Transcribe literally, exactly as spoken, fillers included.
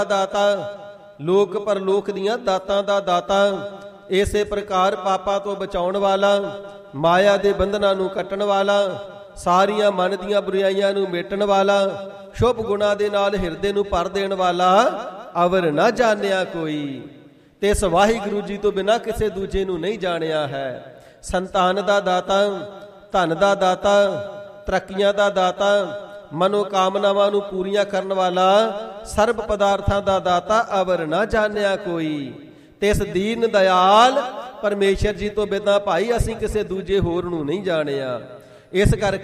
ਦਾਤਾ, ਲੋਕ ਪਰਲੋਕ ਦੀਆਂ ਦਾਤਾਂ ਦਾ ਦਾਤਾ। ਇਸੇ ਪ੍ਰਕਾਰ ਪਾਪਾਂ ਤੋਂ ਬਚਾਉਣ ਵਾਲਾ, ਮਾਇਆ ਦੇ ਬੰਧਨਾਂ ਨੂੰ ਕੱਟਣ ਵਾਲਾ, ਸਾਰੀਆਂ ਮਨ ਦੀਆਂ ਬੁਰਾਈਆਂ ਨੂੰ ਮੇਟਣ ਵਾਲਾ, ਸ਼ੁਭ ਗੁਣਾਂ ਦੇ ਨਾਲ ਹਿਰਦੇ ਨੂੰ ਭਰ ਦੇਣ ਵਾਲਾ, ਅਵਰ ਨਾ ਜਾਣਿਆ ਕੋਈ। ਤੇ ਇਸ ਵਾਹਿਗੁਰੂ ਜੀ ਤੋਂ ਬਿਨਾਂ ਕਿਸੇ ਦੂਜੇ ਨੂੰ ਨਹੀਂ ਜਾਣਿਆ ਹੈ। ਸੰਤਾਨ ਦਾ ਦਾਤਾ, ਧਨ ਦਾ ਦਾਤਾ, ਤਰੱਕੀਆਂ ਦਾ ਦਾਤਾ, ਮਨੋਕਾਮਨਾਵਾਂ ਨੂੰ ਪੂਰੀਆਂ ਕਰਨ ਵਾਲਾ, ਸਰਬ ਪਦਾਰਥਾਂ ਦਾ ਦਾਤਾ, ਅਵਰ ਨਾ ਜਾਣਿਆ ਕੋਈ। ਤੇ ਇਸ ਦੀਨ ਦਇਆਲ ਪਰਮੇਸ਼ਰ ਜੀ ਤੋਂ ਬਿਨਾਂ ਭਾਈ ਅਸੀਂ ਕਿਸੇ ਦੂਜੇ ਹੋਰ ਨੂੰ ਨਹੀਂ ਜਾਣਿਆ। ਇਸ ਕਰਕੇ